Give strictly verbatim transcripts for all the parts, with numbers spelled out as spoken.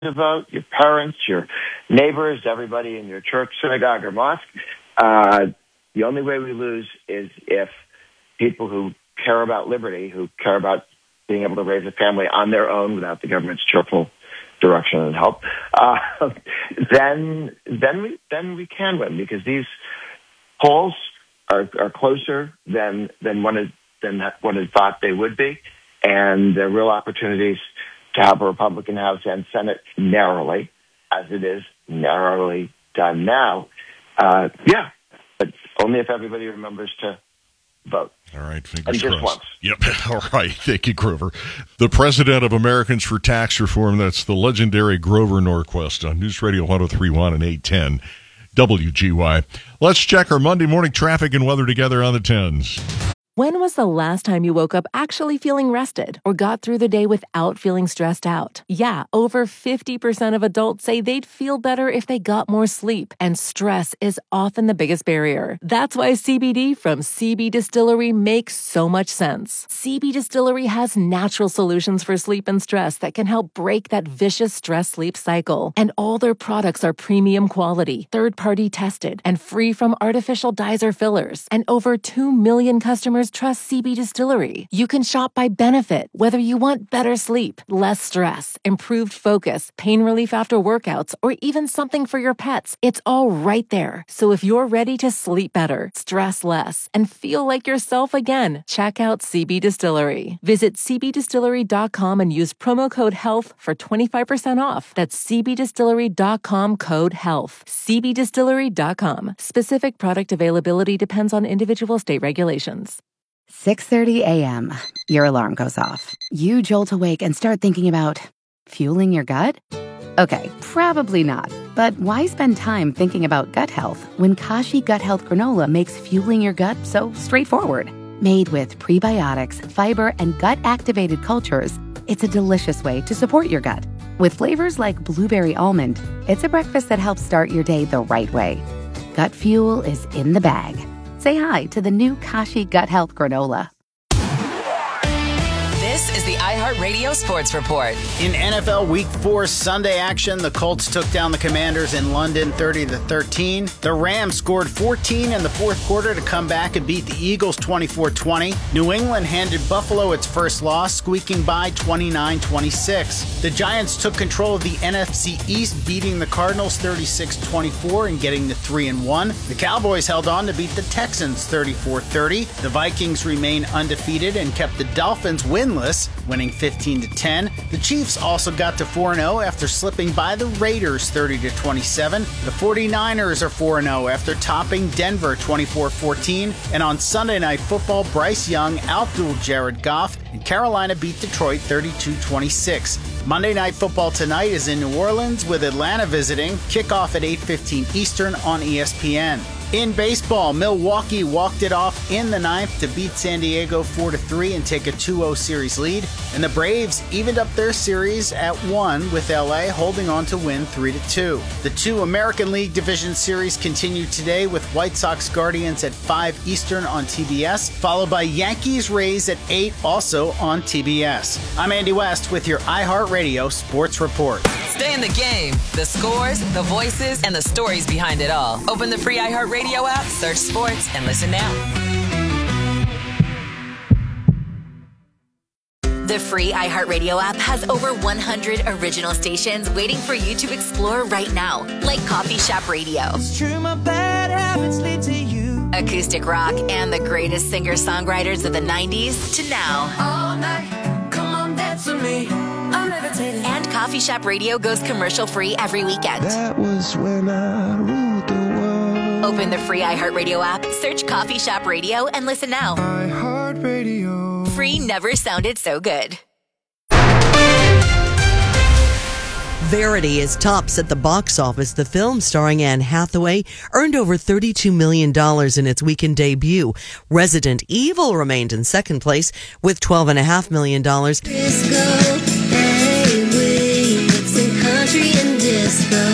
to vote, your parents, your neighbors, everybody in your church, synagogue, or mosque. Uh, the only way we lose is if people who care about liberty, who care about being able to raise a family on their own without the government's cheerful direction and help, uh, then then we then we can win, because these polls are, are closer than than one had than one had thought they would be, and there are real opportunities to have a Republican House and Senate narrowly, as it is narrowly done now. Uh, yeah, but only if everybody remembers to vote. All right, fingers and just crossed. once. Yep. All right. Thank you, Grover. The president of Americans for Tax Reform, that's the legendary Grover Norquist on News Radio one oh three point one and eight ten W G Y. Let's check our Monday morning traffic and weather together on the tens. When was the last time you woke up actually feeling rested or got through the day without feeling stressed out? Yeah, over fifty percent of adults say they'd feel better if they got more sleep, and stress is often the biggest barrier. That's why C B D from C B Distillery makes so much sense. C B Distillery has natural solutions for sleep and stress that can help break that vicious stress-sleep cycle. And all their products are premium quality, third-party tested, and free from artificial dyes or fillers. And over two million customers trust C B Distillery. You can shop by benefit, whether you want better sleep, less stress, improved focus, pain relief after workouts, or even something for your pets. It's all right there. So if you're ready to sleep better, stress less, and feel like yourself again, check out C B Distillery. Visit c b distillery dot com and use promo code HEALTH for twenty-five percent off. That's c b distillery dot com code HEALTH. c b distillery dot com. Specific product availability depends on individual state regulations. six thirty a.m. Your alarm goes off. You jolt awake and start thinking about fueling your gut? Okay, probably not. But why spend time thinking about gut health when Kashi Gut Health Granola makes fueling your gut so straightforward? Made with prebiotics, fiber, and gut-activated cultures, it's a delicious way to support your gut. With flavors like blueberry almond, it's a breakfast that helps start your day the right way. Gut fuel is in the bag. Say hi to the new Kashi Gut Health Granola. This is the iHeartRadio Sports Report. In N F L Week four Sunday action, the Colts took down the Commanders in London thirty to thirteen. The Rams scored fourteen in the fourth quarter to come back and beat the Eagles twenty-four twenty. New England handed Buffalo its first loss, squeaking by twenty-nine twenty-six. The Giants took control of the N F C East, beating the Cardinals thirty-six twenty-four and getting to three and one. The Cowboys held on to beat the Texans thirty-four thirty. The Vikings remain undefeated and kept the Dolphins winless, winning fifteen to ten. The Chiefs also got to four and oh after slipping by the Raiders thirty to twenty-seven. The 49ers are four and oh after topping Denver twenty-four fourteen. And on Sunday Night Football, Bryce Young outdueled Jared Goff, and Carolina beat Detroit thirty-two twenty-six. Monday Night Football tonight is in New Orleans with Atlanta visiting. Kickoff at eight fifteen Eastern on E S P N. In baseball, Milwaukee walked it off in the ninth to beat San Diego four to three and take a two oh series lead. And the Braves evened up their series at one with L A holding on to win three to two. The two American League Division series continue today with White Sox Guardians at five Eastern on T B S, followed by Yankees Rays at eight also on T B S. I'm Andy West with your iHeartRadio Sports Report. Stay in the game. The scores, the voices, and the stories behind it all. Open the free iHeartRadio app, search sports, and listen now. The free iHeartRadio app has over one hundred original stations waiting for you to explore right now, like Coffee Shop Radio, It's true, my bad habits lead to you. acoustic rock, and the greatest singer-songwriters of the nineties to now. All night, come on, dance with me. I'm levitating. And Coffee Shop Radio goes commercial-free every weekend. That was when I ruled the world. Open the free iHeartRadio app, search Coffee Shop Radio, and listen now. iHeartRadio. Free never sounded so good. Verity is tops at the box office. The film starring Anne Hathaway earned over thirty-two million dollars in its weekend debut. Resident Evil remained in second place with twelve point five million dollars. Disco, hey, we mixing country and disco.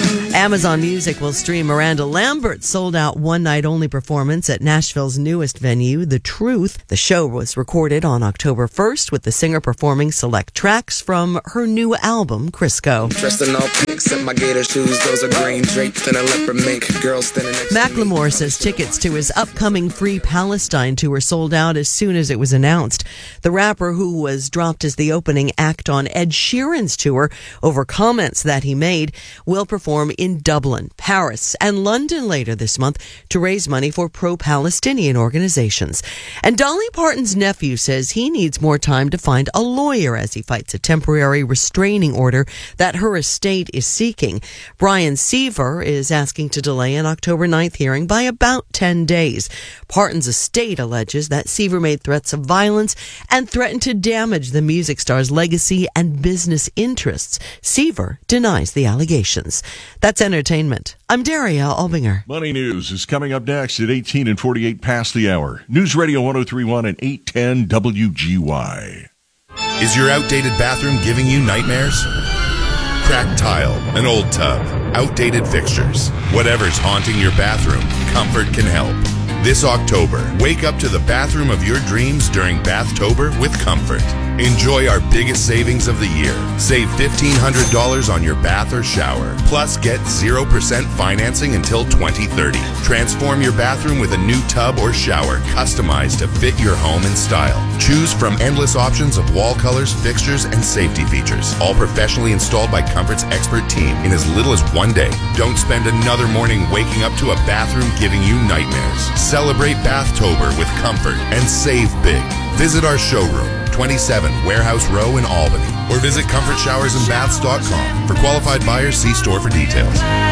Amazon Music will stream Miranda Lambert's sold-out one-night-only performance at Nashville's newest venue, The Truth. The show was recorded on October first with the singer performing select tracks from her new album, Crisco. Dressed in all pink, except my gator shoes. Those are green draped in a leopard mink. Girls standing next to me. Macklemore says tickets to his upcoming Free Palestine tour sold out as soon as it was announced. The rapper, who was dropped as the opening act on Ed Sheeran's tour over comments that he made, will perform in in Dublin, Paris, and London later this month to raise money for pro-Palestinian organizations. And Dolly Parton's nephew says he needs more time to find a lawyer as he fights a temporary restraining order that her estate is seeking. Brian Seaver is asking to delay an October ninth hearing by about ten days. Parton's estate alleges that Seaver made threats of violence and threatened to damage the music star's legacy and business interests. Seaver denies the allegations. That's entertainment. I'm Daria Albinger. Money News is coming up next at eighteen and forty-eight past the hour. News Radio one oh three point one and eight ten W G Y. Is your outdated bathroom giving you nightmares? Cracked tile, an old tub, outdated fixtures. Whatever's haunting your bathroom, Comfort can help. This October, wake up to the bathroom of your dreams during Bathtober with Comfort. Enjoy our biggest savings of the year. Save fifteen hundred dollars on your bath or shower. Plus, get zero percent financing until twenty thirty. Transform your bathroom with a new tub or shower customized to fit your home and style. Choose from endless options of wall colors, fixtures, and safety features. All professionally installed by Comfort's expert team in as little as one day. Don't spend another morning waking up to a bathroom giving you nightmares. Celebrate Bathtober with Comfort and save big. Visit our showroom, twenty-seven Warehouse Row in Albany, or visit comfort showers and baths dot com. For qualified buyers, see store for details.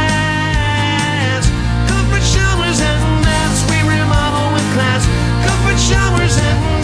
Comfort Showers and Baths, we remodel with class. Comfort Showers and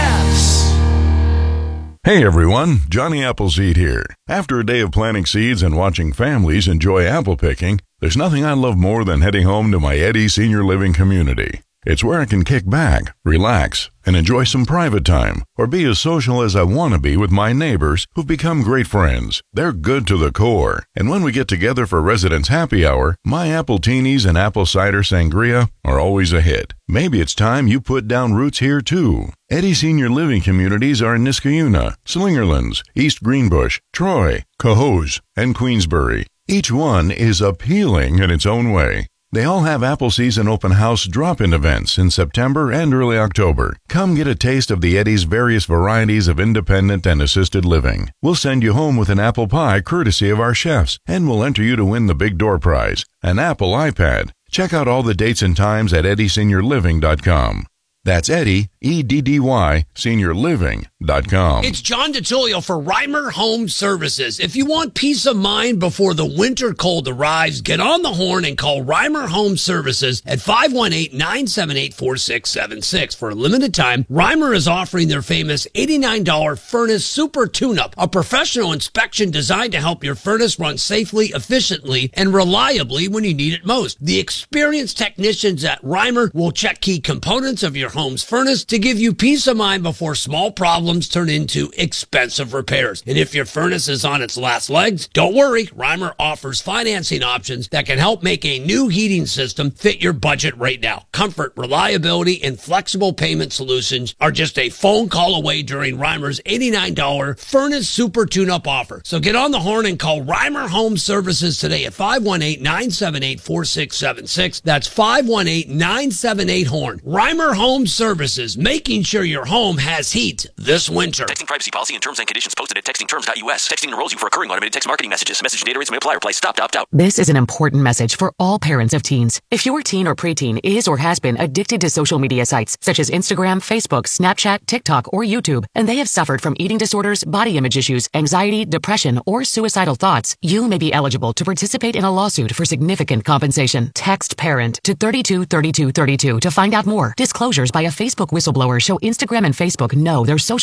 Baths. Hey everyone, Johnny Appleseed here. After a day of planting seeds and watching families enjoy apple picking, there's nothing I love more than heading home to my Eddy Senior Living community. It's where I can kick back, relax, and enjoy some private time, or be as social as I want to be with my neighbors who've become great friends. They're good to the core, and when we get together for residents' happy hour, my apple teenies and apple cider sangria are always a hit. Maybe it's time you put down roots here too. Eddy Senior Living communities are in Niskayuna, Slingerlands, East Greenbush, Troy, Cohoes, and Queensbury. Each one is appealing in its own way. They all have apple season open house drop-in events in September and early October. Come get a taste of the Eddy's various varieties of independent and assisted living. We'll send you home with an apple pie courtesy of our chefs, and we'll enter you to win the big door prize, an Apple iPad. Check out all the dates and times at eddy senior living dot com. That's Eddy, E D D Y, senior living dot com. It's John DiTullio for Reimer Home Services. If you want peace of mind before the winter cold arrives, get on the horn and call Reimer Home Services at five one eight, nine seven eight, four six seven six. For a limited time, Reimer is offering their famous eighty-nine dollars Furnace Super Tune-Up, a professional inspection designed to help your furnace run safely, efficiently, and reliably when you need it most. The experienced technicians at Reimer will check key components of your home's furnace to give you peace of mind before small problems turn into expensive repairs. And if your furnace is on its last legs, don't worry. Reimer offers financing options that can help make a new heating system fit your budget right now. Comfort, reliability, and flexible payment solutions are just a phone call away during Reimer's eighty-nine dollars Furnace Super Tune-Up offer. So get on the horn and call Reimer Home Services today at five one eight, nine seven eight, four six seven six. That's five one eight, nine seven eight, HORN. Reimer Home Services, making sure your home has heat this winter. Texting privacy policy and terms and conditions posted at texting terms dot U S. Texting enrolls you for recurring automated text marketing messages. Message and data rates may apply. Reply stop to opt out. This is an important message for all parents of teens. If your teen or preteen is or has been addicted to social media sites such as Instagram, Facebook, Snapchat, TikTok, or YouTube, and they have suffered from eating disorders, body image issues, anxiety, depression, or suicidal thoughts, you may be eligible to participate in a lawsuit for significant compensation. Text PARENT to thirty-two thirty-two thirty-two to find out more. Disclosures by a Facebook whistleblower show Instagram and Facebook know their social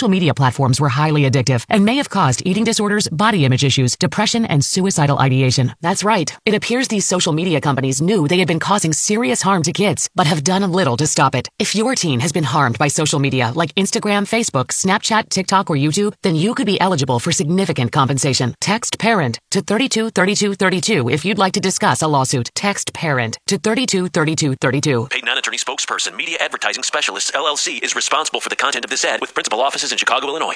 social media platforms were highly addictive and may have caused eating disorders, body image issues, depression, and suicidal ideation. That's right. It appears these social media companies knew they had been causing serious harm to kids, but have done little to stop it. If your teen has been harmed by social media like Instagram, Facebook, Snapchat, TikTok, or YouTube, then you could be eligible for significant compensation. Text PARENT to thirty-two thirty-two thirty-two if you'd like to discuss a lawsuit. Text PARENT to thirty-two thirty-two thirty-two. Paid non-attorney spokesperson, Media Advertising Specialists, L L C, is responsible for the content of this ad with principal offices in Chicago, Illinois.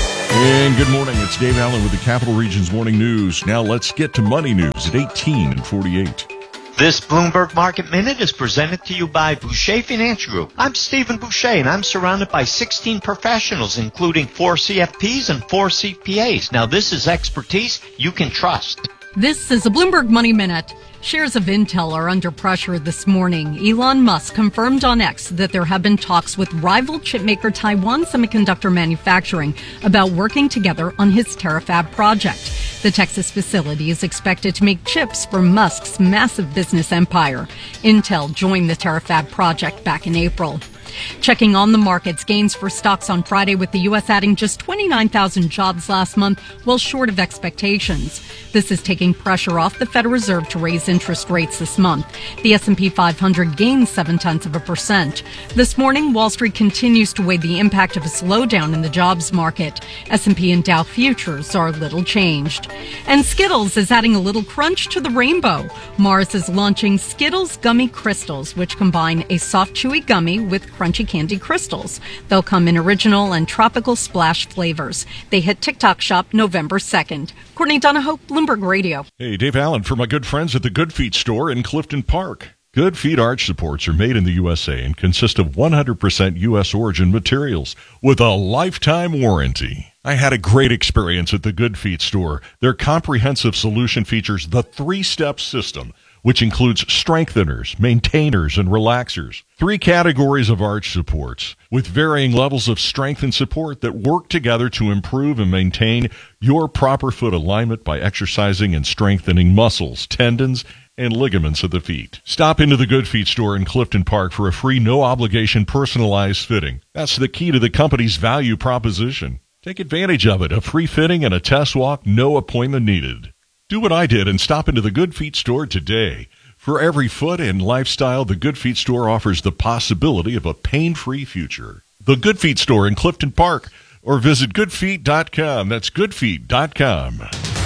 And good morning. It's Dave Allen with the Capital Region's Morning News. Now let's get to money news at eighteen and forty-eight. This Bloomberg Market Minute is presented to you by Boucher Finance Group. I'm Stephen Boucher, and I'm surrounded by sixteen professionals, including four C F Ps and four C P As. Now, this is expertise you can trust. This is a Bloomberg Money Minute. Shares of Intel are under pressure this morning. Elon Musk confirmed on X that there have been talks with rival chipmaker Taiwan Semiconductor Manufacturing about working together on his Terafab project. The Texas facility is expected to make chips for Musk's massive business empire. Intel joined the Terafab project back in April. Checking on the markets, gains for stocks on Friday with the U S adding just twenty-nine thousand jobs last month, well short of expectations. This is taking pressure off the Federal Reserve to raise interest rates this month. The S and P five hundred gained seven-tenths of a percent. This morning, Wall Street continues to weigh the impact of a slowdown in the jobs market. S and P and Dow futures are little changed. And Skittles is adding a little crunch to the rainbow. Mars is launching Skittles Gummy Crystals, which combine a soft, chewy gummy with crunchy candy crystals. They'll come in original and tropical splash flavors. They hit TikTok Shop November second. Courtney Donahoe, Bloomberg Radio. Hey, Dave Allen for my good friends at the Good Feet store in Clifton Park. Good Feet arch supports are made in the U S A and consist of one hundred percent U S origin materials with a lifetime warranty. I had a great experience at the Good Feet store. Their comprehensive solution features the three-step system, which includes strengtheners, maintainers, and relaxers. Three categories of arch supports with varying levels of strength and support that work together to improve and maintain your proper foot alignment by exercising and strengthening muscles, tendons, and ligaments of the feet. Stop into the Good Feet store in Clifton Park for a free, no-obligation, personalized fitting. That's the key to the company's value proposition. Take advantage of it. A free fitting and a test walk, no appointment needed. Do what I did and stop into the Good Feet store today. For every foot and lifestyle, the Good Feet store offers the possibility of a pain-free future. The Good Feet store in Clifton Park, or visit good feet dot com. That's good feet dot com.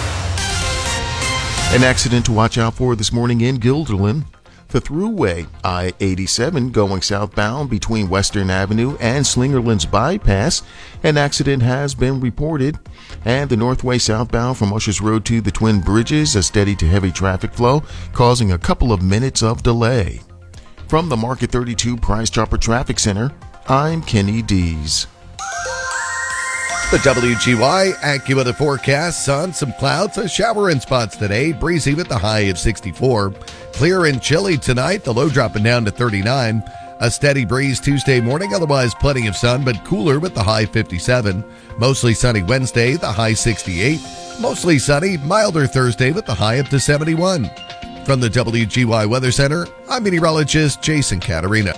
An accident to watch out for this morning in Guilderland. The thruway, I eighty-seven, going southbound between Western Avenue and Slingerland's Bypass. An accident has been reported. And the Northway southbound from Ushers Road to the Twin Bridges, a steady to heavy traffic flow, causing a couple of minutes of delay. From the Market thirty-two Price Chopper Traffic Center, I'm Kenny Dees. The W G Y AccuWeather forecast: sun, some clouds, a shower in spots today, breezy with the high of sixty-four. Clear and chilly tonight, the low dropping down to thirty-nine. A steady breeze Tuesday morning, otherwise plenty of sun, but cooler with the high fifty-seven. Mostly sunny Wednesday, the high sixty-eight. Mostly sunny, milder Thursday with the high up to seventy-one. From the W G Y Weather Center, I'm meteorologist Jason Caterina.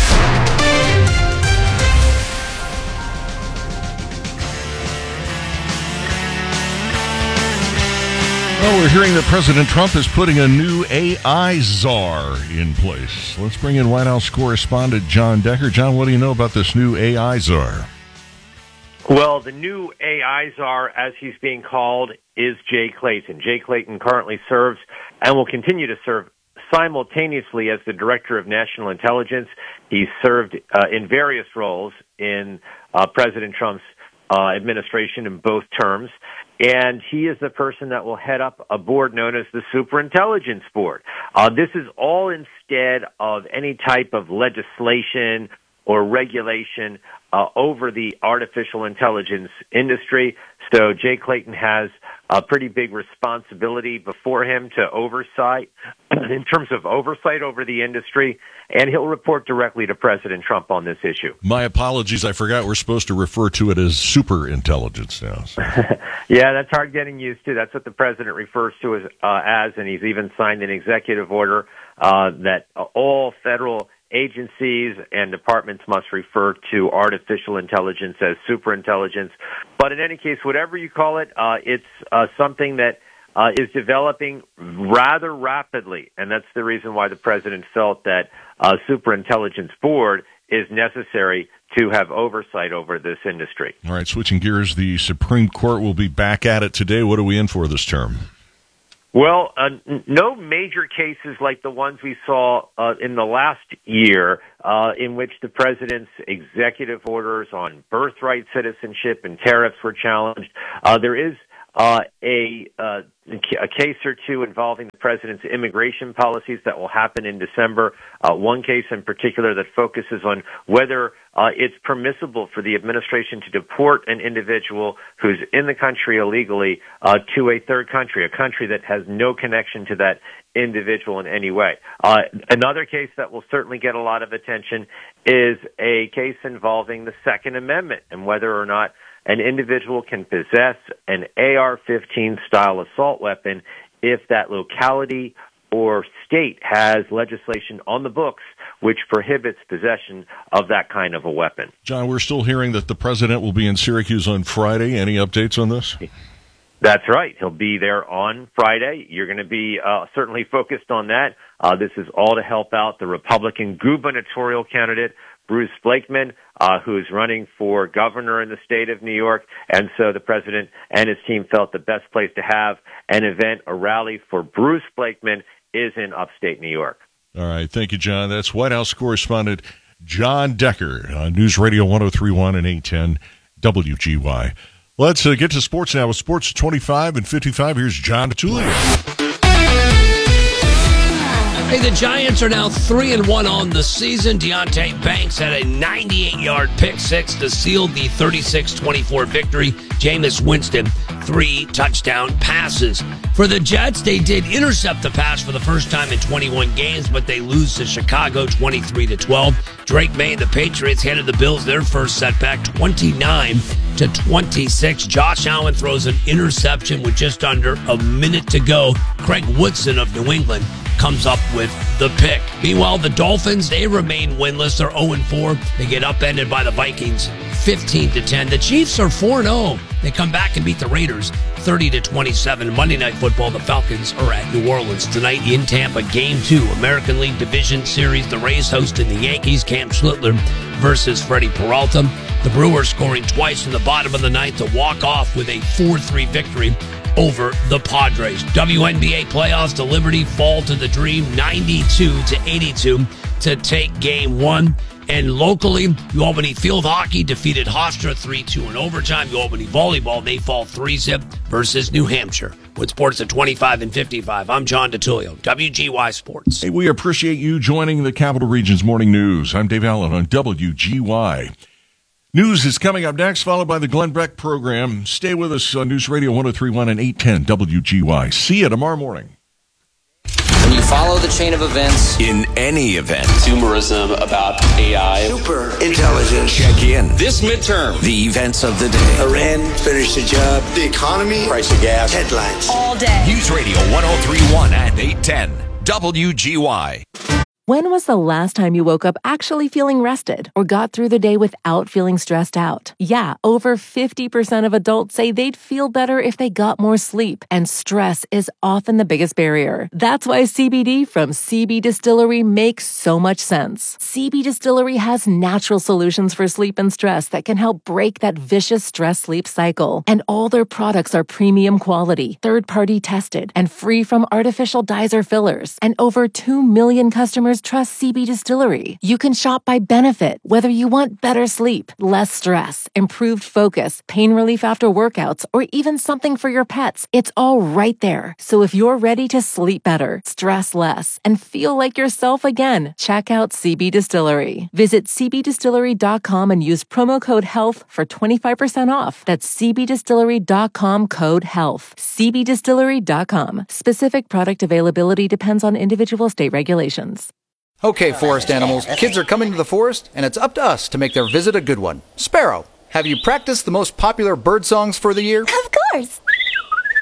Well, we're hearing that President Trump is putting a new A I czar in place. Let's bring in White House correspondent John Decker. John, what do you know about this new A I czar? Well, the new A I czar, as he's being called, is Jay Clayton. Jay Clayton currently serves and will continue to serve simultaneously as the Director of National Intelligence. He's served uh, in various roles in uh, President Trump's uh, administration in both terms. And he is the person that will head up a board known as the Superintelligence Board. Uh, this is all instead of any type of legislation or regulation uh, over the artificial intelligence industry. So Jay Clayton has a pretty big responsibility before him to oversight, in terms of oversight over the industry, and he'll report directly to President Trump on this issue. My apologies, I forgot we're supposed to refer to it as super intelligence now. So. Yeah, that's hard getting used to. That's what the president refers to as, uh, as and he's even signed an executive order uh, that all federal agencies and departments must refer to artificial intelligence as superintelligence. But in any case, whatever you call it, uh, it's uh, something that uh, is developing rather rapidly. And that's the reason why the president felt that a superintelligence board is necessary to have oversight over this industry. All right, switching gears, the Supreme Court will be back at it today. What are we in for this term? Well, uh, n- no major cases like the ones we saw uh, in the last year, uh, in which the president's executive orders on birthright citizenship and tariffs were challenged. Uh, there is uh, a, uh, a case or two involving the president's immigration policies that will happen in December. Uh, one case in particular that focuses on whether uh, it's permissible for the administration to deport an individual who's in the country illegally uh, to a third country, a country that has no connection to that individual in any way. Uh, another case that will certainly get a lot of attention is a case involving the Second Amendment and whether or not an individual can possess an A R fifteen style assault weapon if that locality or state has legislation on the books which prohibits possession of that kind of a weapon. John, we're still hearing that the president will be in Syracuse on Friday. Any updates on this? That's right. He'll be there on Friday. You're going to be uh, certainly focused on that. Uh, this is all to help out the Republican gubernatorial candidate, Bruce Blakeman, uh, who's running for governor in the state of New York. And so the president and his team felt the best place to have an event, a rally for Bruce Blakeman, is in upstate New York. All right. Thank you, John. That's White House correspondent John Decker on News Radio one oh three point one and eight ten W G Y. Let's uh, get to sports now with Sports twenty-five and fifty-five. Here's John DeTulio. Hey, the Giants are now three and one on the season. Deontay Banks had a ninety-eight yard pick six to seal the thirty-six twenty-four victory. Jameis Winston, three touchdown passes. For the Jets, they did intercept the pass for the first time in twenty-one games, but they lose to Chicago twenty-three to twelve. Drake May and the Patriots handed the Bills their first setback twenty-nine to twenty-six. Josh Allen throws an interception with just under a minute to go. Craig Woodson of New England comes up with the pick. Meanwhile, the Dolphins, they remain winless. They're oh and four. They get upended by the Vikings fifteen to ten. The Chiefs are four and oh. They come back and beat the Raiders thirty to twenty-seven. Monday Night Football, the Falcons are at New Orleans tonight in Tampa. Game two, American League Division Series. The Rays hosting the Yankees. Cam Schlittler versus Freddie Peralta. The Brewers scoring twice in the bottom of the ninth to walk off with a four three victory over the Padres. W N B A playoffs, the Liberty fall to the Dream ninety-two to eighty-two to take game one. And locally, New Albany Field Hockey defeated Hofstra three two in overtime. New Albany Volleyball, they fall three zip versus New Hampshire. With sports at twenty-five and fifty-five, I'm John DeTulio, W G Y Sports. Hey, we appreciate you joining the Capital Region's Morning News. I'm Dave Allen on W G Y. News is coming up next, followed by the Glenn Beck program. Stay with us on News Radio one oh three point one and eight ten W G Y. See you tomorrow morning. When you follow the chain of events in any event, consumerism about A I, super intelligence, check in. This midterm, the events of the day. Iran finished the job. The economy, price of gas, headlines. All day. News Radio one oh three point one and eight ten W G Y. When was the last time you woke up actually feeling rested or got through the day without feeling stressed out? Yeah, over fifty percent of adults say they'd feel better if they got more sleep, and stress is often the biggest barrier. That's why C B D from C B Distillery makes so much sense. C B Distillery has natural solutions for sleep and stress that can help break that vicious stress-sleep cycle. And all their products are premium quality, third-party tested, and free from artificial dyes or fillers. And over two million customers trust C B Distillery. You can shop by benefit, whether you want better sleep, less stress, improved focus, pain relief after workouts, or even something for your pets. It's all right there. So if you're ready to sleep better, stress less, and feel like yourself again, check out C B Distillery. Visit c b distillery dot com and use promo code HEALTH for twenty-five percent off. That's c b distillery dot com code HEALTH. c b distillery dot com. Specific product availability depends on individual state regulations. Okay, forest animals, kids are coming to the forest, and it's up to us to make their visit a good one. Sparrow, have you practiced the most popular bird songs for the year? Of course.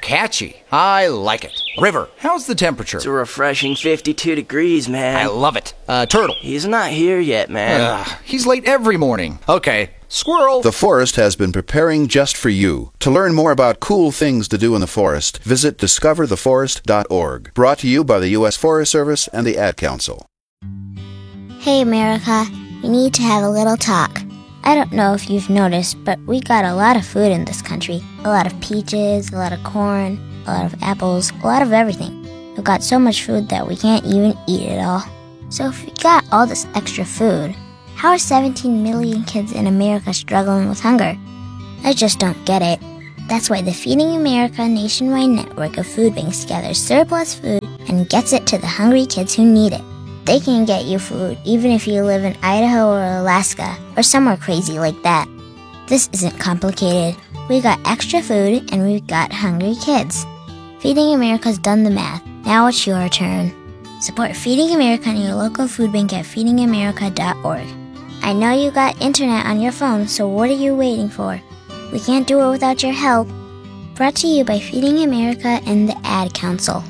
catchy. I like it. River, how's the temperature? It's a refreshing fifty-two degrees, man. I love it. Uh, Turtle. He's not here yet, man. Ugh, he's late every morning. Okay. Squirrel. The forest has been preparing just for you. To learn more about cool things to do in the forest, visit discover the forest dot org. Brought to you by the U S Forest Service and the Ad Council. Hey, America. We need to have a little talk. I don't know if you've noticed, but we got a lot of food in this country. A lot of peaches, a lot of corn, a lot of apples, a lot of everything. We've got so much food that we can't even eat it all. So if we got all this extra food, how are seventeen million kids in America struggling with hunger? I just don't get it. That's why the Feeding America nationwide network of food banks gathers surplus food and gets it to the hungry kids who need it. They can get you food even if you live in Idaho or Alaska or somewhere crazy like that. This isn't complicated. We got extra food and we've got hungry kids. Feeding America's done the math. Now it's your turn. Support Feeding America and your local food bank at feeding america dot org. I know you got internet on your phone, so what are you waiting for? We can't do it without your help. Brought to you by Feeding America and the Ad Council.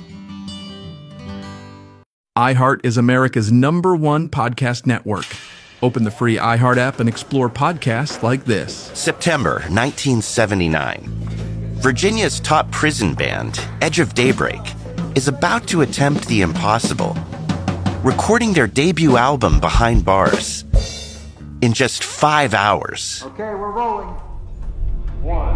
iHeart is America's number one podcast network. Open the free iHeart app and explore podcasts like this. September nineteen seventy-nine. Virginia's top prison band, Edge of Daybreak, is about to attempt the impossible, recording their debut album Behind Bars in just five hours. Okay, we're rolling. One,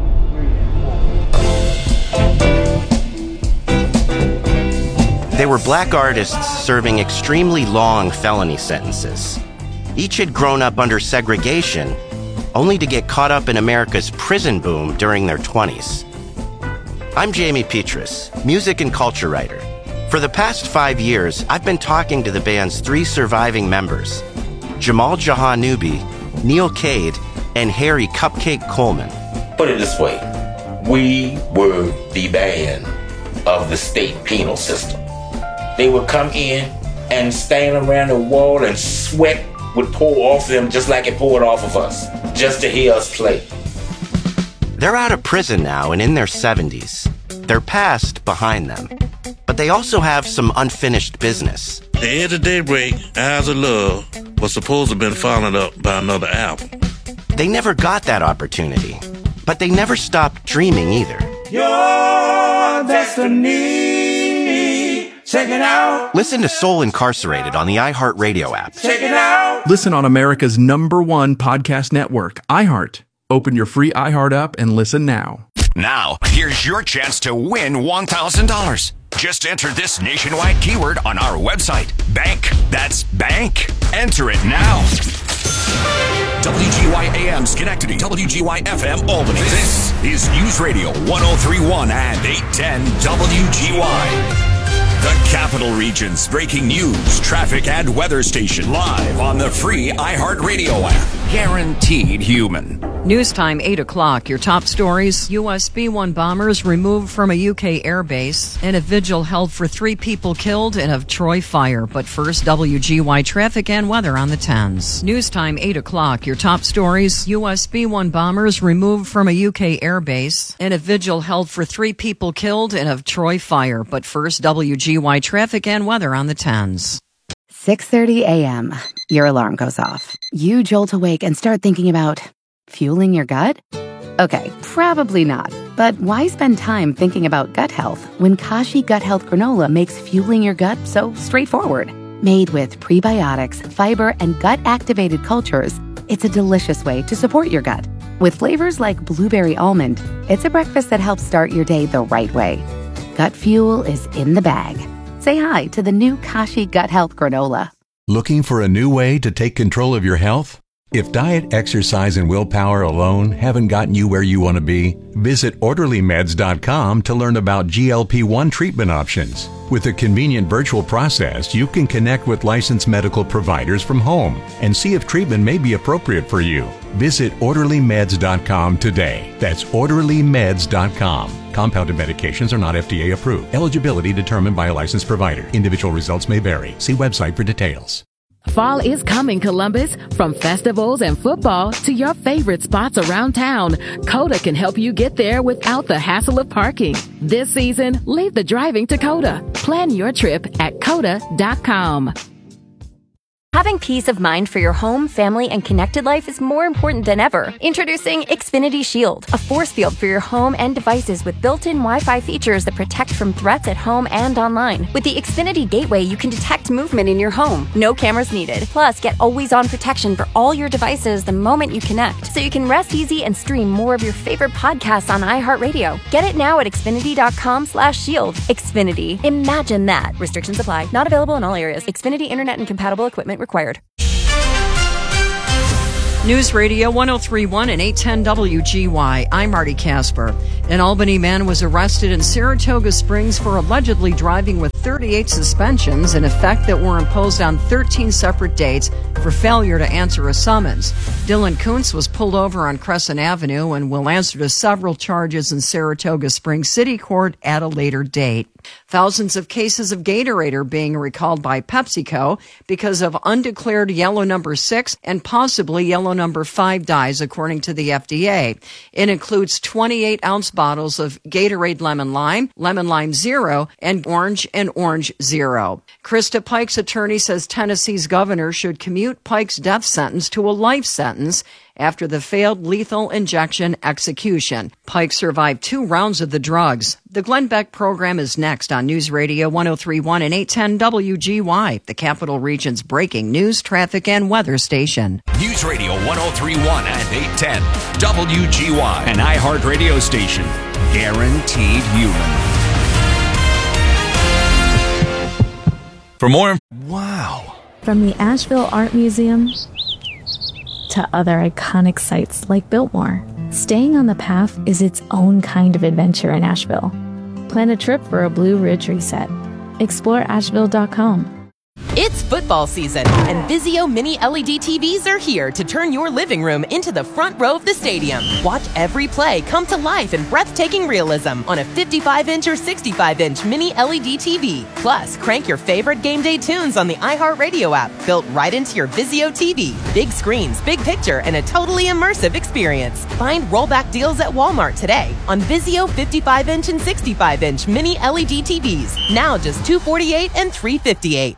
two, three, and four. They were black artists serving extremely long felony sentences. Each had grown up under segregation, only to get caught up in America's prison boom during their twenties. I'm Jamie Petrus, music and culture writer. For the past five years, I've been talking to the band's three surviving members, Jamal Jahanubi, Neil Cade, and Harry Cupcake Coleman. Put it this way, we were the band of the state penal system. They would come in and stand around the wall and sweat would pour off them just like it poured off of us, just to hear us play. They're out of prison now and in their seventies. Their past behind them. But they also have some unfinished business. The Edge of Daybreak, Eyes of Love, was supposed to have been followed up by another album. They never got that opportunity, but they never stopped dreaming either. Your destiny, check it out. Listen to Soul Incarcerated on the iHeartRadio app. Check it out. Listen on America's number one podcast network, iHeart. Open your free iHeart app and listen now. Now, here's your chance to win one thousand dollars. Just enter this nationwide keyword on our website. Bank. That's bank. Enter it now. W G Y A M Schenectady, W G Y F M Albany. This is News Radio one oh three point one and eight ten W G Y. The Capital Region's breaking news, traffic, and weather station live on the free iHeartRadio app. Guaranteed human. News time, eight o'clock. Your top stories. U S B one bombers removed from a U K airbase, and a vigil held for three people killed in a Troy fire. But first, W G Y traffic and weather on the tens. News time, eight o'clock. Your top stories. U S B one bombers removed from a U K airbase, and a vigil held for three people killed in a Troy fire. But first, W G Y traffic and weather on the tens. six thirty a.m. Your alarm goes off. You jolt awake and start thinking about fueling your gut? Okay, probably not. But why spend time thinking about gut health when Kashi Gut Health Granola makes fueling your gut so straightforward? Made with prebiotics, fiber, and gut-activated cultures, it's a delicious way to support your gut. With flavors like blueberry almond, it's a breakfast that helps start your day the right way. Gut fuel is in the bag. Say hi to the new Kashi Gut Health Granola. Looking for a new way to take control of your health? If diet, exercise, and willpower alone haven't gotten you where you want to be, visit orderly meds dot com to learn about G L P one treatment options. With a convenient virtual process, you can connect with licensed medical providers from home and see if treatment may be appropriate for you. Visit orderly meds dot com today. That's orderly meds dot com. Compounded medications are not F D A approved. Eligibility determined by a licensed provider. Individual results may vary. See website for details. Fall is coming, Columbus. From festivals and football to your favorite spots around town, Coda can help you get there without the hassle of parking. This season, leave the driving to Coda. Plan your trip at coda dot com. Having peace of mind for your home, family, and connected life is more important than ever. Introducing Xfinity Shield, a force field for your home and devices with built-in Wi-Fi features that protect from threats at home and online. With the Xfinity Gateway, you can detect movement in your home. No cameras needed. Plus, get always-on protection for all your devices the moment you connect, so you can rest easy and stream more of your favorite podcasts on iHeartRadio. Get it now at xfinity.com slash shield. Xfinity. Imagine that. Restrictions apply. Not available in all areas. Xfinity Internet and compatible equipment required. News Radio one oh three point one and eight ten W G Y. I'm Marty Casper. An Albany man was arrested in Saratoga Springs for allegedly driving with thirty-eight suspensions in effect that were imposed on thirteen separate dates for failure to answer a summons. Dylan Kuntz was pulled over on Crescent Avenue and will answer to several charges in Saratoga Springs City Court at a later date. Thousands of cases of Gatorade are being recalled by PepsiCo because of undeclared yellow number six and possibly yellow number five dyes, according to the F D A. It includes twenty-eight ounce bottles of Gatorade Lemon Lime, Lemon Lime Zero, and Orange and Orange Zero. Krista Pike's attorney says Tennessee's governor should commute Pike's death sentence to a life sentence after the failed lethal injection execution. Pike survived two rounds of the drugs. The Glenn Beck program is next on News Radio one oh three point one and eight ten W G Y, the Capital Region's breaking news, traffic, and weather station. News Radio one oh three point one and eight ten W G Y, an iHeart radio station. Guaranteed human. For more, wow. From the Asheville Art Museum to other iconic sites like Biltmore, staying on the path is its own kind of adventure in Asheville. Plan a trip for a Blue Ridge reset. Explore asheville dot com. It's football season, and Vizio Mini L E D T Vs are here to turn your living room into the front row of the stadium. Watch every play come to life in breathtaking realism on a fifty-five inch or sixty-five inch Mini L E D T V. Plus, crank your favorite game day tunes on the iHeartRadio app, built right into your Vizio T V. Big screens, big picture, and a totally immersive experience. Find rollback deals at Walmart today on Vizio fifty-five inch and sixty-five inch Mini L E D T Vs. Now just two hundred forty-eight dollars and three hundred fifty-eight dollars.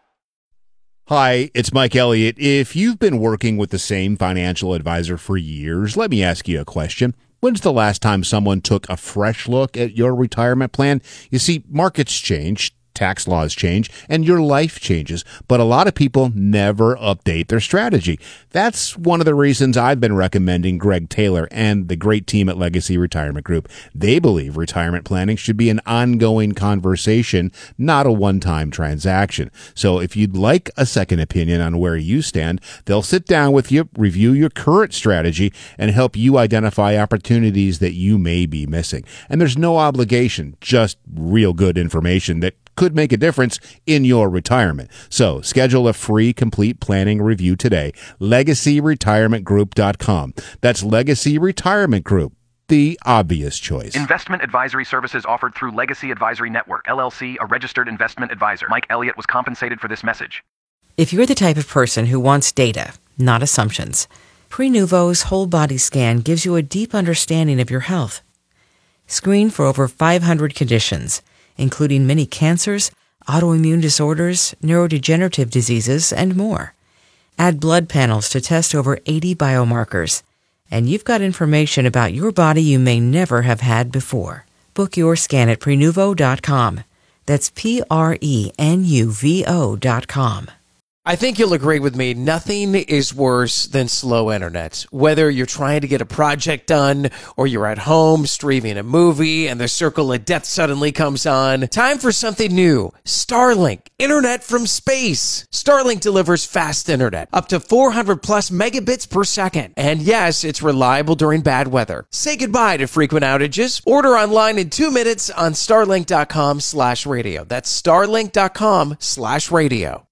Hi, it's Mike Elliott. If you've been working with the same financial advisor for years, let me ask you a question. When's the last time someone took a fresh look at your retirement plan? You see, markets change, tax laws change, and your life changes, but a lot of people never update their strategy. That's one of the reasons I've been recommending Greg Taylor and the great team at Legacy Retirement Group. They believe retirement planning should be an ongoing conversation, not a one-time transaction. So if you'd like a second opinion on where you stand, they'll sit down with you, review your current strategy, and help you identify opportunities that you may be missing. And there's no obligation, just real good information that could make a difference in your retirement. So schedule a free complete planning review today. legacy retirement group dot com. That's Legacy Retirement Group, the obvious choice. Investment advisory services offered through Legacy Advisory Network, L L C, a registered investment advisor. Mike Elliott was compensated for this message. If you're the type of person who wants data, not assumptions, Prenuvo's whole body scan gives you a deep understanding of your health. Screen for over five hundred conditions, including many cancers, autoimmune disorders, neurodegenerative diseases, and more. Add blood panels to test over eighty biomarkers, and you've got information about your body you may never have had before. Book your scan at Prenuvo dot com. That's P R E N U V O dot com. I think you'll agree with me, nothing is worse than slow internet. Whether you're trying to get a project done or you're at home streaming a movie and the circle of death suddenly comes on, time for something new. Starlink, internet from space. Starlink delivers fast internet, up to four hundred plus megabits per second. And yes, it's reliable during bad weather. Say goodbye to frequent outages. Order online in two minutes on starlink dot com slash radio. That's starlink dot com slash radio.